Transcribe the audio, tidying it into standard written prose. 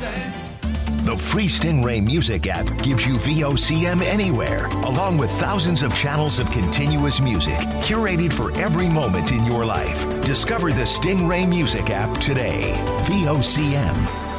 The free Stingray Music app gives you VOCM anywhere, along with thousands of channels of continuous music, curated for every moment in your life. Discover the Stingray Music app today. VOCM.